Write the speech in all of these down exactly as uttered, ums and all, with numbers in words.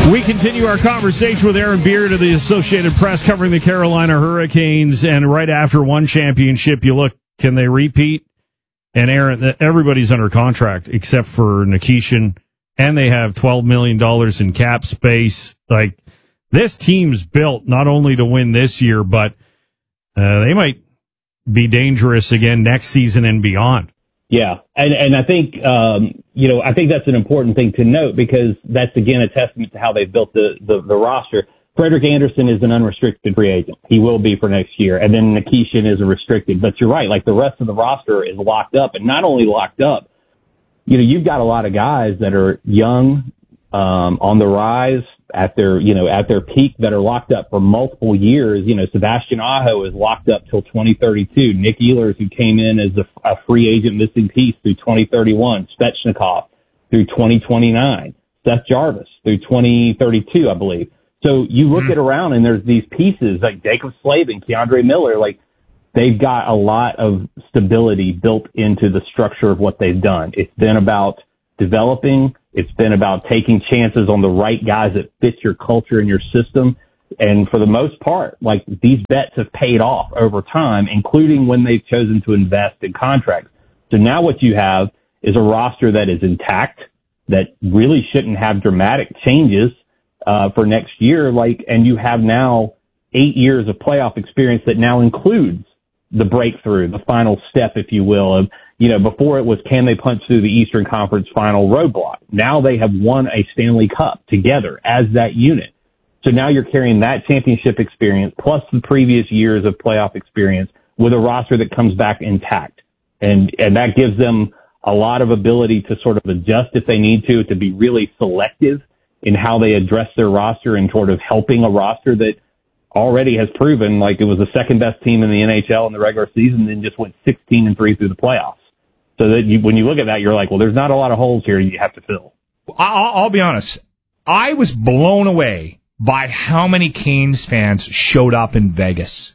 We continue our conversation with Aaron Beard of the Associated Press covering the Carolina Hurricanes. And right after one championship, you look, can they repeat? And Aaron, everybody's under contract except for Nikishin, and they have twelve million dollars in cap space. Like, this team's built not only to win this year, but uh, they might be dangerous again next season and beyond. Yeah, and and I think um, you know I think that's an important thing to note, because that's again a testament to how they've built the the, the roster. Frederik Andersen is an unrestricted free agent. He will be for next year, and then Nikishin is a restricted. But you're right, like the rest of the roster is locked up, and not only locked up, you know you've got a lot of guys that are young, um, on the rise at their you know at their peak, that are locked up for multiple years. You know Sebastian Aho is locked up till twenty thirty-two. Nick Ehlers, who came in as a, a free agent missing piece, through twenty thirty-one. Svechnikov through twenty twenty-nine. Seth Jarvis through twenty thirty-two, I believe. So you look mm. at around and there's these pieces like Jacob Slavin, Keandre Miller, like they've got a lot of stability built into the structure of what they've done. It's been about developing. It's been about taking chances on the right guys that fit your culture and your system. And for the most part, like these bets have paid off over time, including when they've chosen to invest in contracts. So now what you have is a roster that is intact, that really shouldn't have dramatic changes uh for next year. Like, and you have now eight years of playoff experience that now includes the breakthrough, the final step, if you will, of, you know, before it was, can they punch through the Eastern Conference final roadblock? Now they have won a Stanley Cup together as that unit. So now you're carrying that championship experience plus the previous years of playoff experience with a roster that comes back intact. And, and that gives them a lot of ability to sort of adjust if they need to, to be really selective in how they address their roster and sort of helping a roster that already has proven like it was the second best team in the N H L in the regular season, and just went sixteen and three through the playoffs. So that you, when you look at that, you're like, well, there's not a lot of holes here you have to fill. I'll, I'll be honest. I was blown away by how many Canes fans showed up in Vegas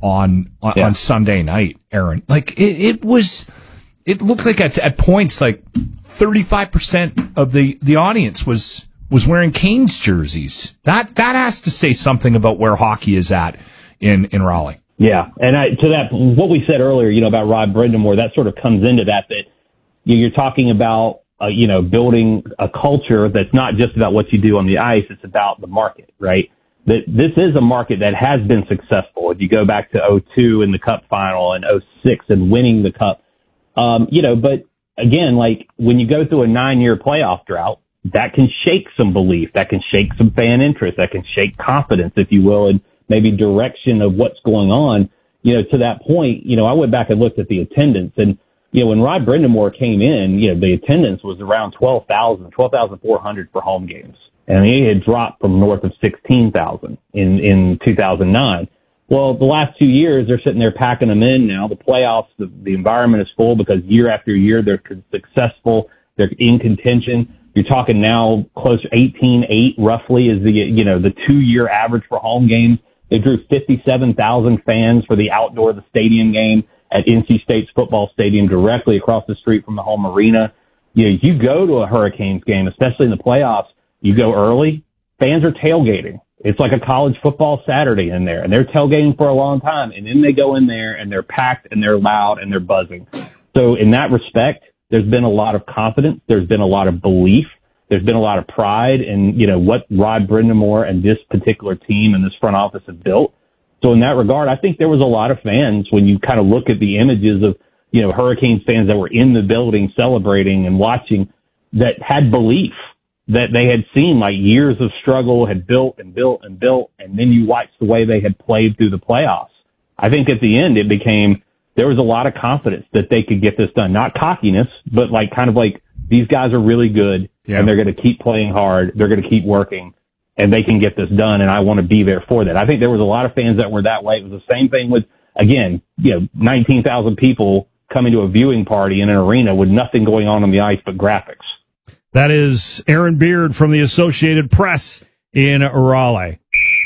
on on, yeah. on Sunday night, Aaron. Like it, it was, it looked like at, at points like thirty-five percent of the, the audience was was wearing Canes jerseys. That that has to say something about where hockey is at in, in Raleigh. Yeah, and I, to that, what we said earlier, you know, about Rod Brind'Amour, that sort of comes into that, that you're talking about, uh, you know, building a culture that's not just about what you do on the ice, it's about the market, right? That this is a market that has been successful. If you go back to oh two in the Cup final and oh six and winning the Cup, um, you know, but again, like when you go through a nine-year playoff drought, that can shake some belief, that can shake some fan interest, that can shake confidence, if you will, and maybe direction of what's going on. You know, to that point, you know, I went back and looked at the attendance, and, you know, when Rod Brind'Amour came in, you know, the attendance was around twelve thousand, twelve thousand four hundred for home games. And he had dropped from north of sixteen thousand in, in two thousand nine. Well, the last two years, they're sitting there packing them in now. The playoffs, the, the environment is full because year after year, they're successful. They're in contention. You're talking now close to eighteen eight roughly is the, you know, the two year average for home games. They drew fifty-seven thousand fans for the outdoor, the stadium game at N C State's football stadium directly across the street from the home arena. You know, you go to a Hurricanes game, especially in the playoffs, you go early, fans are tailgating. It's like a college football Saturday in there, and they're tailgating for a long time. And then they go in there and they're packed and they're loud and they're buzzing. So in that respect, there's been a lot of confidence. There's been a lot of belief. There's been a lot of pride in, you know, what Rod Brind'Amour and this particular team and this front office have built. So in that regard, I think there was a lot of fans when you kind of look at the images of, you know, Hurricanes fans that were in the building celebrating and watching, that had belief that they had seen like years of struggle, had built and built and built. And then you watch the way they had played through the playoffs. I think at the end it became, there was a lot of confidence that they could get this done. Not cockiness, but like kind of like, these guys are really good, yeah. and they're going to keep playing hard. They're going to keep working, and they can get this done, and I want to be there for that. I think there was a lot of fans that were that way. It was the same thing with, again, you know, nineteen thousand people coming to a viewing party in an arena with nothing going on on the ice but graphics. That is Aaron Beard from the Associated Press in Raleigh.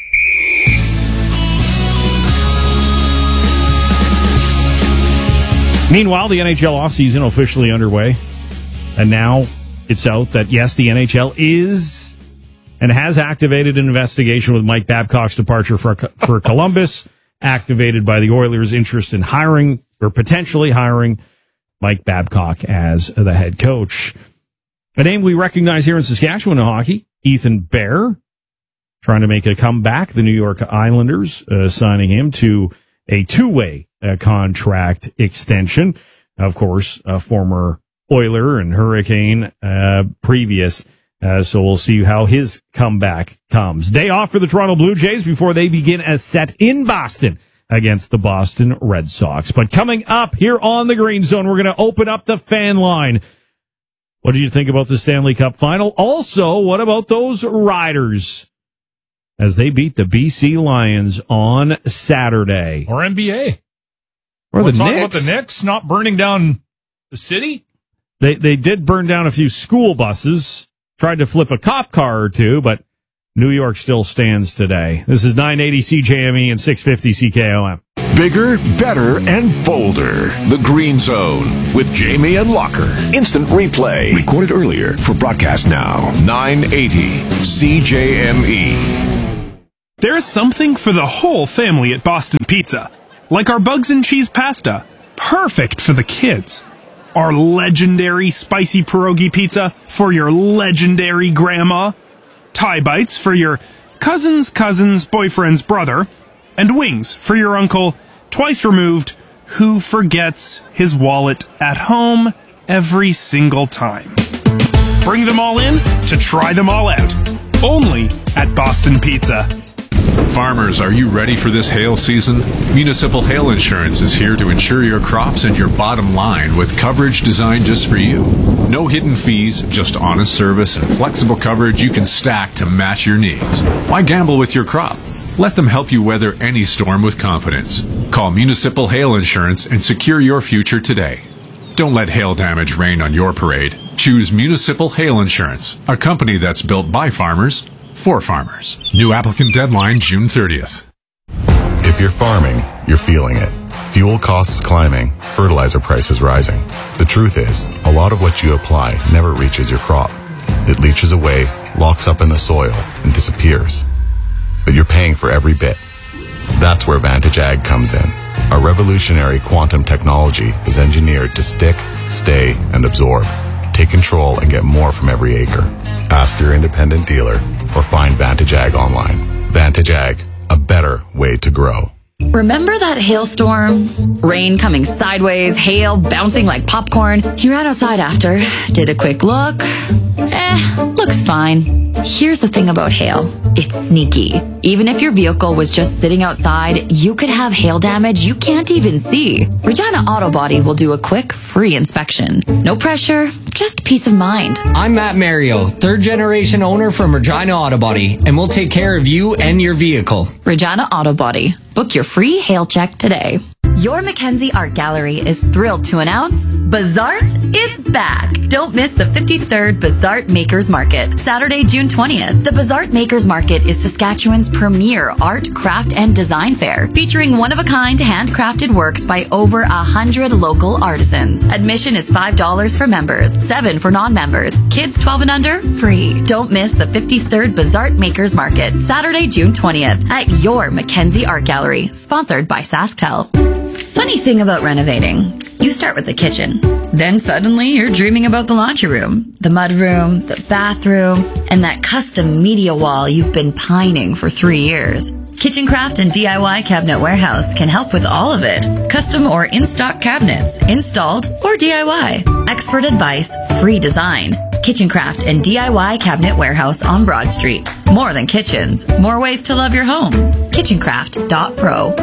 Meanwhile, the N H L offseason officially underway. And now it's out that, yes, the N H L is and has activated an investigation with Mike Babcock's departure for for Columbus, activated by the Oilers' interest in hiring or potentially hiring Mike Babcock as the head coach. A name we recognize here in Saskatchewan in hockey, Ethan Bear, trying to make a comeback. The New York Islanders uh, signing him to a two-way uh, contract extension. Of course, a former Oiler and Hurricane uh, previous. Uh, so we'll see how his comeback comes. Day off for the Toronto Blue Jays before they begin a set in Boston against the Boston Red Sox. But coming up here on the Green Zone, we're going to open up the fan line. What did you think about the Stanley Cup final? Also, what about those Riders as they beat the B C Lions on Saturday? Or N B A. Or We're the talking Knicks. about the Knicks not burning down the city? They they did burn down a few school buses, tried to flip a cop car or two, but New York still stands today. This is nine eighty C J M E and six fifty C K O M. Bigger, better, and bolder. The Green Zone with Jamie and Locker. Instant replay. Recorded earlier for broadcast now. nine eighty C J M E. There's something for the whole family at Boston Pizza. Like our bugs and cheese pasta. Perfect for the kids. Our legendary spicy pierogi pizza for your legendary grandma. Thai bites for your cousin's cousin's boyfriend's brother. And wings for your uncle, twice removed, who forgets his wallet at home every single time. Bring them all in to try them all out. Only at Boston Pizza. Farmers, are you ready for this hail season? Municipal Hail Insurance is here to insure your crops and your bottom line with coverage designed just for you. No hidden fees, just honest service and flexible coverage you can stack to match your needs. Why gamble with your crop? Let them help you weather any storm with confidence. Call Municipal Hail Insurance and secure your future today. Don't let hail damage rain on your parade. Choose Municipal Hail Insurance, a company that's built by farmers for farmers. New applicant deadline June thirtieth. If you're farming, you're feeling it. Fuel costs climbing, fertilizer prices rising. The truth is, a lot of what you apply never reaches your crop. It leaches away, locks up in the soil, and disappears. But you're paying for every bit. That's where Vantage Ag comes in. Our revolutionary quantum technology is engineered to stick, stay, and absorb. Take control and get more from every acre. Ask your independent dealer or find Vantage Ag online. Vantage Ag, a better way to grow. Remember that hailstorm? Rain coming sideways, hail bouncing like popcorn. You ran outside after, did a quick look. Eh, looks fine. Here's the thing about hail. It's sneaky. Even if your vehicle was just sitting outside, you could have hail damage you can't even see. Regina Auto Body will do a quick, free inspection. No pressure, just peace of mind. I'm Matt Mario, third generation owner from Regina Auto Body, and we'll take care of you and your vehicle. Regina Auto Body. Book your free hail check today. Your Mackenzie Art Gallery is thrilled to announce Bazart is back. Don't miss the fifty-third Bazart Makers Market, Saturday, June twentieth. The Bazart Makers Market is Saskatchewan's premier art, craft, and design fair, featuring one-of-a-kind handcrafted works by over a hundred local artisans. Admission is five dollars for members, seven dollars for non-members. Kids twelve and under, free. Don't miss the fifty-third Bazart Makers Market, Saturday, June twentieth, at your Mackenzie Art Gallery, sponsored by SaskTel. Funny thing about renovating, you start with the kitchen. Then suddenly you're dreaming about the laundry room, the mud room, the bathroom, and that custom media wall you've been pining for three years. Kitchen Craft and D I Y Cabinet Warehouse can help with all of it. Custom or in-stock cabinets, installed or D I Y. Expert advice, free design. Kitchen Craft and D I Y Cabinet Warehouse on Broad Street. More than kitchens, more ways to love your home. kitchen craft dot pro.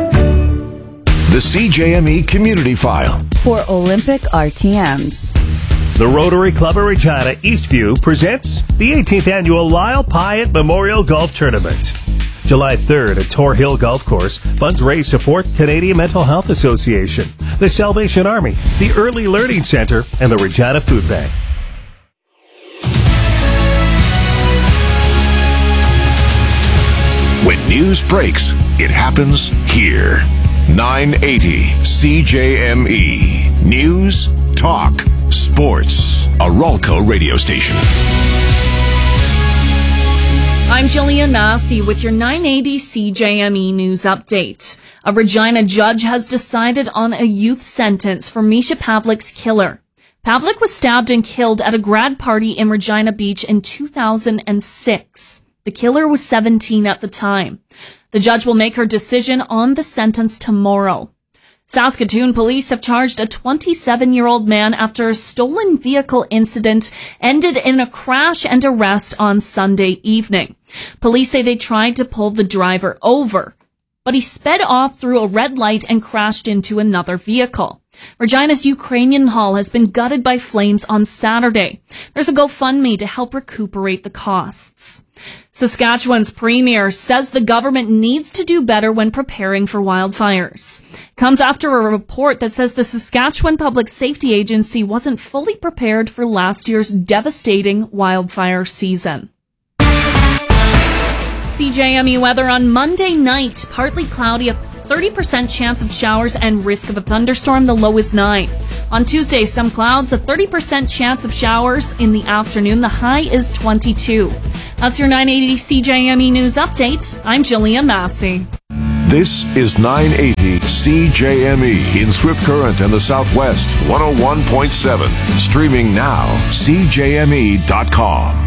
The C J M E Community File. For Olympic R T Ms. The Rotary Club of Regina Eastview presents the eighteenth Annual Lyle Pyatt Memorial Golf Tournament. July third at Tor Hill Golf Course, funds raise support Canadian Mental Health Association, the Salvation Army, the Early Learning Center, and the Regina Food Bank. When news breaks, it happens here. nine eighty C J M E. News, talk, sports. A Ralco radio station. I'm Jillian Massey with your nine eighty C J M E News Update. A Regina judge has decided on a youth sentence for Misha Pavlik's killer. Pavlik was stabbed and killed at a grad party in Regina Beach in two thousand six. The killer was seventeen at the time. The judge will make her decision on the sentence tomorrow. Saskatoon police have charged a twenty-seven-year-old man after a stolen vehicle incident ended in a crash and arrest on Sunday evening. Police say they tried to pull the driver over, but he sped off through a red light and crashed into another vehicle. Regina's Ukrainian Hall has been gutted by flames on Saturday. There's a GoFundMe to help recuperate the costs. Saskatchewan's premier says the government needs to do better when preparing for wildfires. Comes after a report that says the Saskatchewan Public Safety Agency wasn't fully prepared for last year's devastating wildfire season. C J M E weather on Monday night, partly cloudy, a thirty percent chance of showers and risk of a thunderstorm, the low is nine. On Tuesday, some clouds, a thirty percent chance of showers in the afternoon, the high is twenty-two. That's your nine eighty C J M E News Update. I'm Jillian Massey. This is nine eighty C J M E in Swift Current and the Southwest, one oh one point seven. Streaming now, C J M E dot com.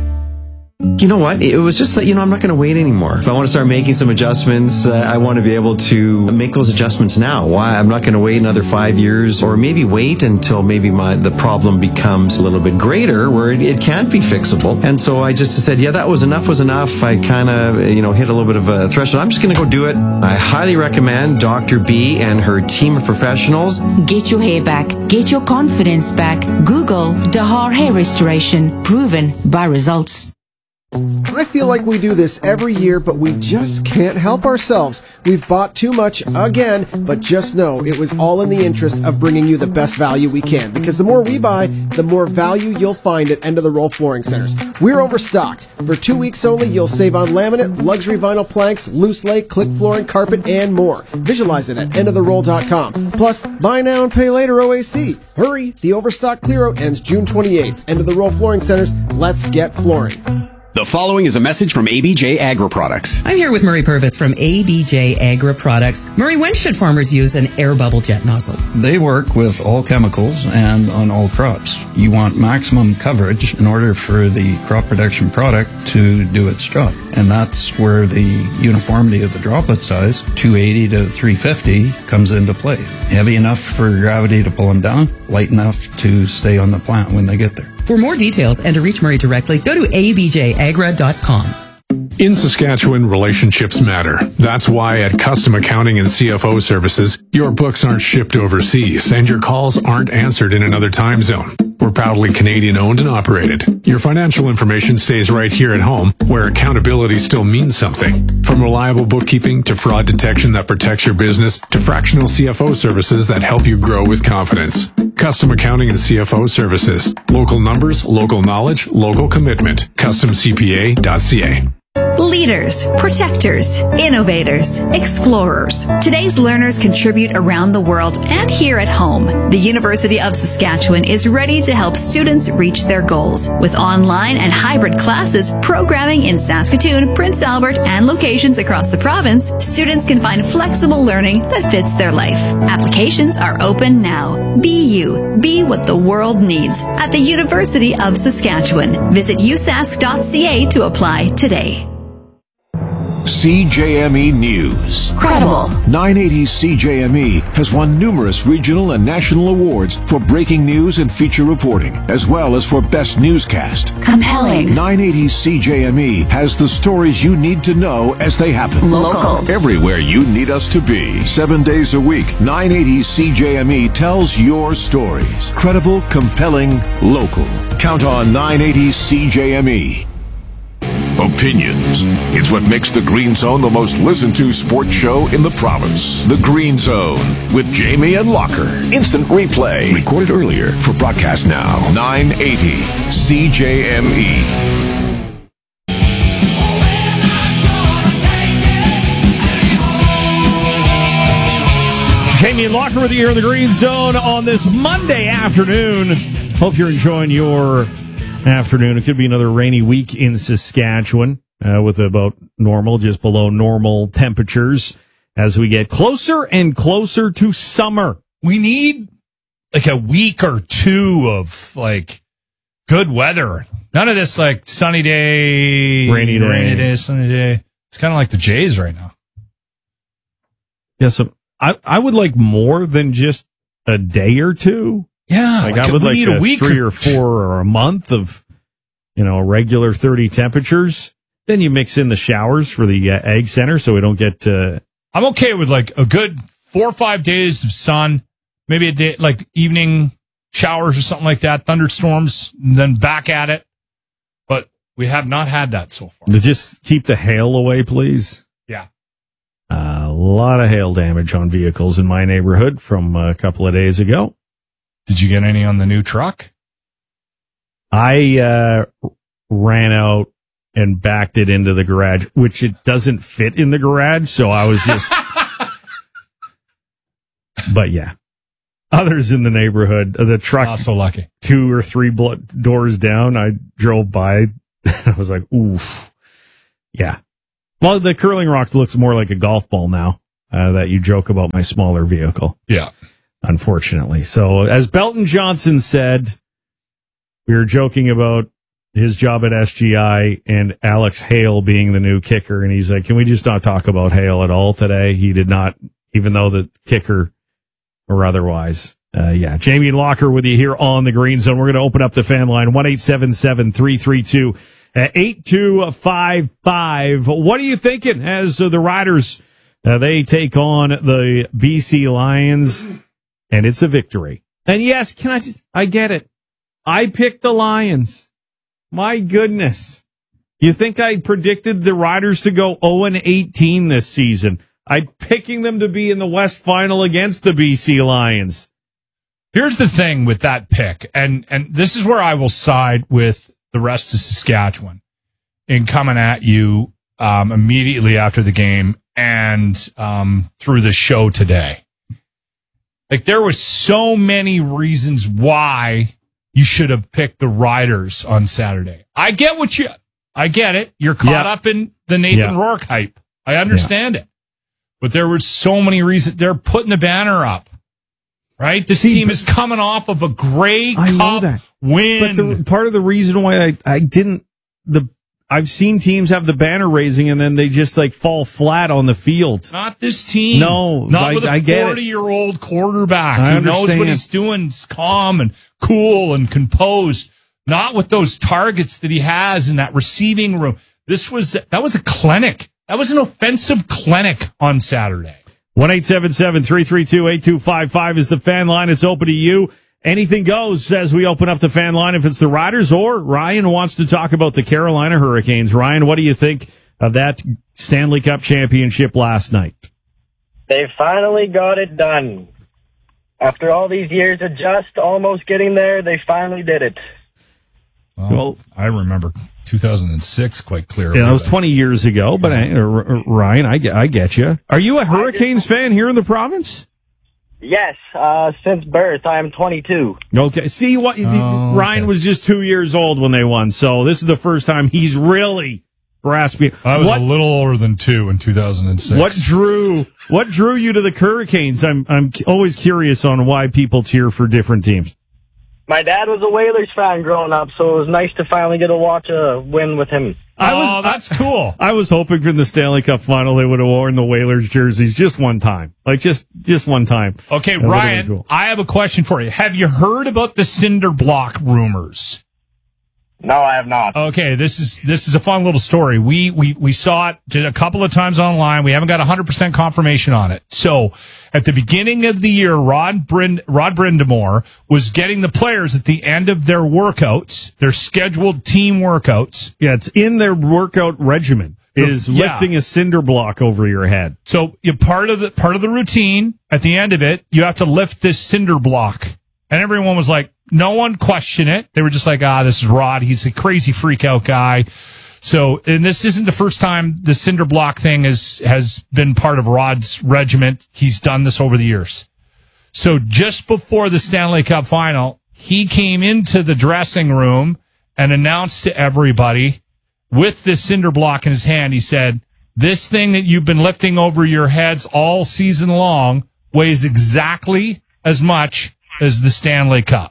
You know what? It was just like, you know, I'm not going to wait anymore. If I want to start making some adjustments, uh, I want to be able to make those adjustments now. Why? I'm not going to wait another five years or maybe wait until maybe my the problem becomes a little bit greater where it, it can't be fixable. And so I just said, yeah, that was enough was enough. I kind of, you know, hit a little bit of a threshold. I'm just going to go do it. I highly recommend Doctor B and her team of professionals. Get your hair back. Get your confidence back. Google Dahar Hair Restoration. Proven by results. I feel like we do this every year, but we just can't help ourselves. We've bought too much again, but just know it was all in the interest of bringing you the best value we can, because the more we buy, the more value you'll find at End of the Roll Flooring Centers. We're overstocked. For two weeks only, you'll save on laminate, luxury vinyl planks, loose lay, click flooring, carpet, and more. Visualize it at end of the roll dot com. Plus, buy now and pay later O A C. Hurry, the overstock clear-out ends June twenty-eighth. End of the Roll Flooring Centers, let's get flooring. The following is a message from A B J Agri Products. I'm here with Murray Purvis from A B J Agri Products. Murray, when should farmers use an air bubble jet nozzle? They work with all chemicals and on all crops. You want maximum coverage in order for the crop protection product to do its job. And that's where the uniformity of the droplet size, two eighty to three fifty, comes into play. Heavy enough for gravity to pull them down, light enough to stay on the plant when they get there. For more details and to reach Murray directly, go to a b j agra dot com. In Saskatchewan, relationships matter. That's why at Custom Accounting and C F O Services, your books aren't shipped overseas and your calls aren't answered in another time zone. We're proudly Canadian owned and operated. Your financial information stays right here at home, where accountability still means something. From reliable bookkeeping to fraud detection that protects your business to fractional C F O services that help you grow with confidence. Custom Accounting and C F O Services. Local numbers, local knowledge, local commitment. custom c p a dot c a. Leaders, protectors, innovators, explorers. Today's learners contribute around the world and here at home. The University of Saskatchewan is ready to help students reach their goals. With online and hybrid classes, programming in Saskatoon, Prince Albert, and locations across the province, students can find flexible learning that fits their life. Applications are open now. Be you. Be what the world needs at the University of Saskatchewan. Visit u sask dot c a to apply today. C J M E News. Credible. nine eighty C J M E has won numerous regional and national awards for breaking news and feature reporting, as well as for best newscast. Compelling. nine eighty C J M E has the stories you need to know as they happen. Local. Everywhere you need us to be. Seven days a week, nine eighty C J M E tells your stories. Credible, compelling, local. Count on nine eighty C J M E. Opinions. It's what makes The Green Zone the most listened to sports show in the province. The Green Zone with Jamie and Locker. Instant replay. Recorded earlier for broadcast now. nine eighty C J M E. Jamie and Locker with you here in the Green Zone on this Monday afternoon. Hope you're enjoying your afternoon. It could be another rainy week in Saskatchewan uh, with about normal, just below normal temperatures as we get closer and closer to summer. We need like a week or two of like good weather. None of this like sunny day, rainy day, rainy day, sunny day. It's kind of like the Jays right now. Yeah, so I, I would like more than just a day or two. Yeah, like, like I would we like need a a week three or or four or a month of, you know, regular thirty temperatures. Then you mix in the showers for the uh, egg center so we don't get. Uh, I'm okay with like a good four or five days of sun, maybe a day like evening showers or something like that, thunderstorms, and then back at it. But we have not had that so far. to just keep the hail away, please. Yeah. Uh, a lot of hail damage on vehicles in my neighborhood from a couple of days ago. Did you get any on the new truck? I uh, ran out and backed it into the garage, which it doesn't fit in the garage. So I was just, but yeah, others in the neighborhood, the truck, not so lucky. Two or three blo- doors down, I drove by. I was like, ooh, yeah. Well, the Curling Rocks looks more like a golf ball now uh, that you joke about my smaller vehicle. Yeah. Unfortunately. So as Belton Johnson said, we were joking about his job at S G I and Alex Hale being the new kicker. And he's like, can we just not talk about Hale at all today? He did not, even though the kicker or otherwise. Uh, yeah. Jamie Locker with you here on the Green Zone. We're going to open up the fan line one eight seven seven, three three two, eight two five five. What are you thinking as uh, the Riders, uh, they take on the B C Lions and it's a victory. And yes, can I just, I get it. I picked the Lions. My goodness. You think I predicted the Riders to go oh and eighteen this season? I'm picking them to be in the West Final against the B C Lions. Here's the thing with that pick, and, and this is where I will side with the rest of Saskatchewan in coming at you um, immediately after the game and um, through the show today. Like, there were so many reasons why you should have picked the Riders on Saturday. I get what you, I get it. You're caught yep. up in the Nathan yep. Rourke hype. I understand yep. it. But there were so many reasons. They're putting the banner up, right? This See, team is coming off of a Grey I Cup know that. win. But the, part of the reason why I, I didn't, the I've seen teams have the banner raising and then they just like fall flat on the field. Not this team. No, not I, with I a get forty-year-old quarterback I who knows what understand. he's doing. He's calm and cool and composed. Not with those targets that he has in that receiving room. This was that was a clinic. That was an offensive clinic on Saturday. one eight seven seven, three three two, eight two five five is the fan line. It's open to you. Anything goes as we open up the fan line. If it's the Riders or Ryan wants to talk about the Carolina Hurricanes. Ryan, what do you think of that Stanley Cup championship last night? They finally got it done. After all these years of just almost getting there, they finally did it. Well, well I remember two thousand six quite clearly. Yeah, that was twenty years ago, but I, uh, Ryan, I get, I get you. Are you a Hurricanes fan here in the province? Yes, uh, since birth. I am twenty-two. Okay. See what oh, Ryan okay. was just two years old when they won, so this is the first time he's really grasping. I was what, a little older than two in two thousand six. What drew what drew you to the Hurricanes? I'm I'm always curious on why people cheer for different teams. My dad was a Whalers fan growing up, so it was nice to finally get to watch a win with him. I was, oh, that's cool. I was hoping for the Stanley Cup final they would have worn the Whalers jerseys just one time. Like, just just one time. Okay, that Ryan, cool. I have a question for you. Have you heard about the cinder block rumors? No, I have not. Okay, this is this is a fun little story. We we we saw it a couple of times online. We haven't got one hundred percent confirmation on it. So, at the beginning of the year, Rod Brind, Rod Brindamore was getting the players at the end of their workouts, their scheduled team workouts. Yeah, it's in their workout regimen. Is yeah. lifting a cinder block over your head. So, you part of the part of the routine at the end of it, you have to lift this cinder block. And everyone was like, no one questioned it. They were just like, ah, this is Rod. He's a crazy freak out guy. So, and this isn't the first time the cinder block thing is, has been part of Rod's regiment. He's done this over the years. So just before the Stanley Cup final, he came into the dressing room and announced to everybody with this cinder block in his hand, he said, this thing that you've been lifting over your heads all season long weighs exactly as much as the Stanley Cup.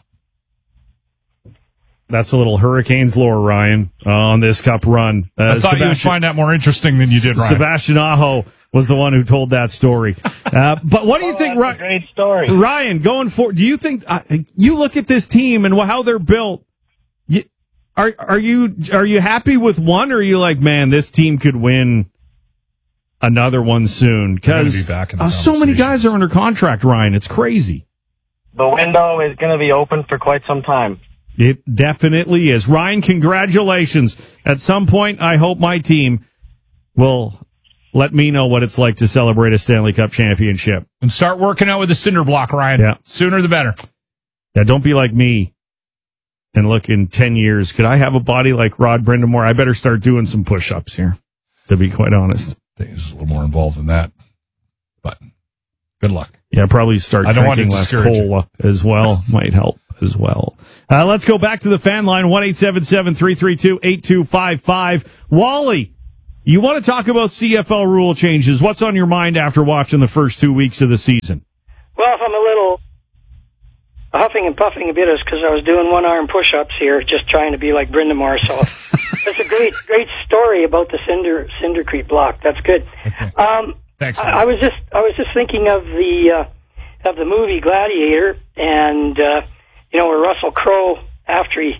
That's a little Hurricanes lore, Ryan, uh, on this Cup run. Uh, I thought Sebastian, you would find that more interesting than you did, Ryan. Sebastian Aho was the one who told that story. Uh, but what do you oh, think, Ryan? Great story, Ryan. Going forward, do you think uh, you look at this team and how they're built? You, are are you are you happy with one, or are you like, man, this team could win another one soon? Because be uh, so many guys are under contract, Ryan. It's crazy. The window is going to be open for quite some time. It definitely is. Ryan, congratulations. At some point, I hope my team will let me know what it's like to celebrate a Stanley Cup championship. And start working out with the cinder block, Ryan. Yeah. Sooner the better. Yeah, don't be like me and look in ten years. Could I have a body like Rod Brindamore? I better start doing some push-ups here, to be quite honest. I think it's a little more involved than that. But good luck. Yeah, probably start I don't drinking want to less cola you. as well. Might help as well. Uh, let's go back to the fan line, one eight seven seven, three three two, eight two five five. Wally, you want to talk about C F L rule changes. What's on your mind after watching the first two weeks of the season? Well, if I'm a little huffing and puffing a bit, is because I was doing one-arm push-ups here, just trying to be like Brindamore. So that's a great, great story about the Cinder Cindercrete block. That's good. Okay. Um, Thanks. I, I was just, I was just thinking of the uh, of the movie Gladiator, and uh, you know, where Russell Crowe, after he,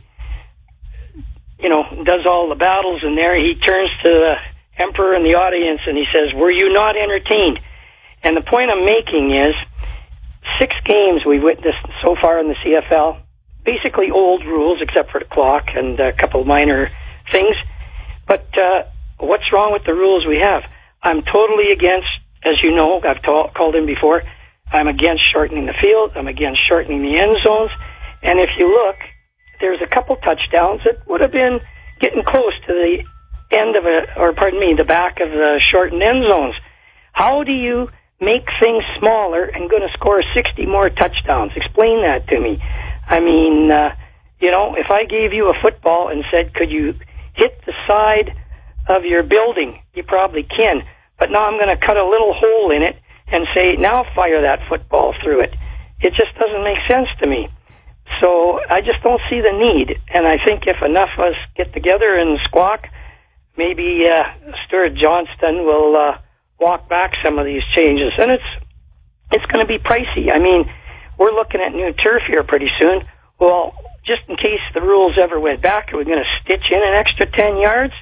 you know, does all the battles in there, he turns to the emperor and the audience and he says, "Were you not entertained?" And the point I'm making is, six games we've witnessed so far in the C F L, basically old rules except for the clock and a couple of minor things. But uh, what's wrong with the rules we have? I'm totally against, as you know, I've ta- called in before, I'm against shortening the field. I'm against shortening the end zones. And if you look, there's a couple touchdowns that would have been getting close to the end of a, or pardon me, the back of the shortened end zones. How do you make things smaller and going to score sixty more touchdowns? Explain that to me. I mean, uh, you know, if I gave you a football and said, could you hit the side of your building? You probably can. But now I'm going to cut a little hole in it and say, now fire that football through it. It just doesn't make sense to me. So I just don't see the need. And I think if enough of us get together and squawk, maybe uh, Stuart Johnston will uh, walk back some of these changes. And it's it's going to be pricey. I mean, we're looking at new turf here pretty soon. Well, just in case the rules ever went back, are we going to stitch in an extra ten yards?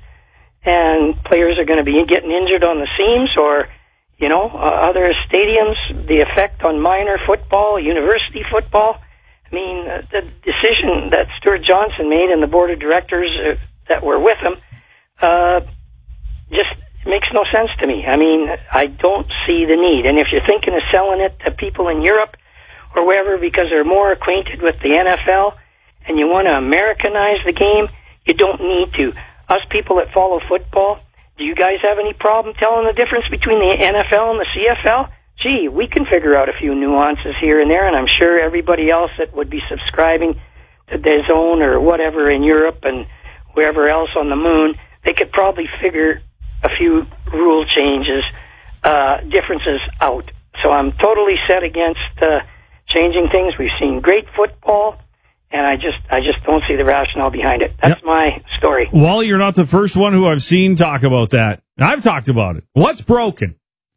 And players are going to be getting injured on the seams, or, you know, uh, other stadiums, the effect on minor football, university football. I mean, uh, the decision that Stuart Johnson made and the board of directors uh, that were with him uh, just makes no sense to me. I mean, I don't see the need. And if you're thinking of selling it to people in Europe or wherever because they're more acquainted with the N F L and you want to Americanize the game, you don't need to. Us people that follow football, do you guys have any problem telling the difference between the N F L and the C F L? Gee, we can figure out a few nuances here and there, and I'm sure everybody else that would be subscribing to D A Z N or whatever in Europe and wherever else on the moon, they could probably figure a few rule changes, uh, differences out. So I'm totally set against uh, changing things. We've seen great football, and I just I just don't see the rationale behind it. That's yep. my story. Wally, you're not the first one who I've seen talk about that. I've talked about it. What's broken?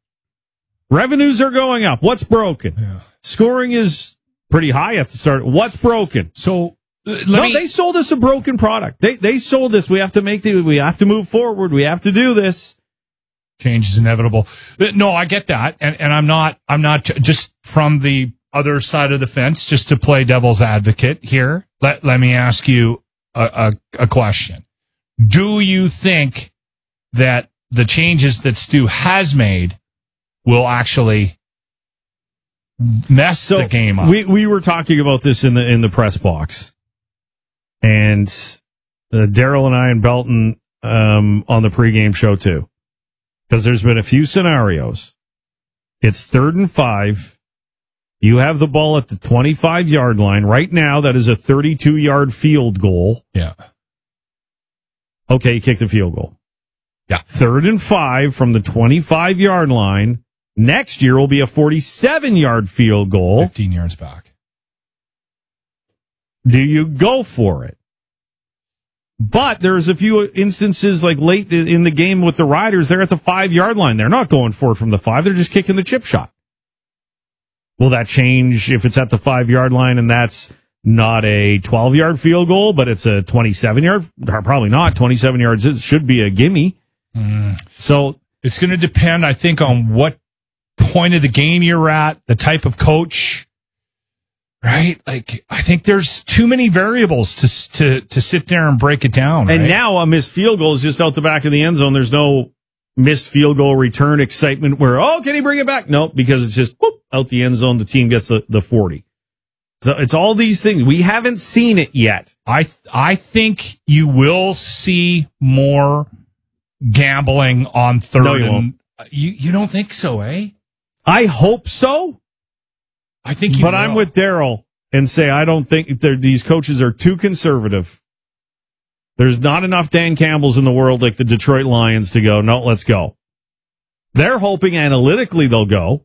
Revenues are going up. What's broken? Yeah. Scoring is pretty high at the start. What's broken? So uh, no, me... they sold us a broken product. They they sold this. We have to make the. We have to move forward. We have to do this. Change is inevitable. No, I get that, and and I'm not. I'm not just from the other side of the fence. Just to play devil's advocate here. Let let me ask you a, a, a question. Do you think that the changes that Stu has made will actually mess so the game up? We we were talking about this in the in the press box, and uh, Daryl and I and Belton um, on the pregame show too, because there's been a few scenarios. It's third and five. You have the ball at the twenty-five yard line right now. That is a thirty-two yard field goal. Yeah. Okay, you kick the field goal. Yeah. Third and five from the twenty-five-yard line. Next year will be a forty-seven-yard field goal. fifteen yards back. Do you go for it? But there's a few instances like late in the game with the Riders, they're at the five-yard line. They're not going for it from the five. They're just kicking the chip shot. Will that change if it's at the five-yard line and that's not a twelve-yard field goal, but it's a twenty-seven-yard? Probably not. twenty-seven yards it should be a gimme. Mm. So it's going to depend, I think, on what point of the game you're at, the type of coach, right? Like, I think there's too many variables to to to sit there and break it down. And right? now a missed field goal is just out the back of the end zone. There's no missed field goal return excitement where, oh, can he bring it back? No, because it's just whoop, out the end zone. The team gets the, the forty. So it's all these things. We haven't seen it yet. I th- I think you will see more gambling on third. No, you and, won't. You, you don't think so, eh? I hope so. I think you But will. I'm with Daryl and say I don't think they're- these coaches are too conservative. There's not enough Dan Campbells in the world like the Detroit Lions to go, no, let's go. They're hoping analytically they'll go.